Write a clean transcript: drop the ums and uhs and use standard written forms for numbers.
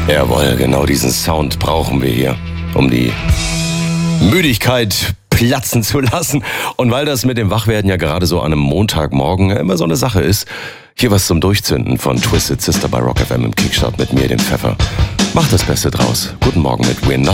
Jawohl, genau diesen Sound brauchen wir hier, um die Müdigkeit platzen zu lassen. Und weil das mit dem Wachwerden ja gerade so an einem Montagmorgen immer so eine Sache ist, hier was zum Durchzünden von Twisted Sister bei Rock FM im Kickstart mit mir, dem Pfeffer. Macht das Beste draus. Guten Morgen mit We're Not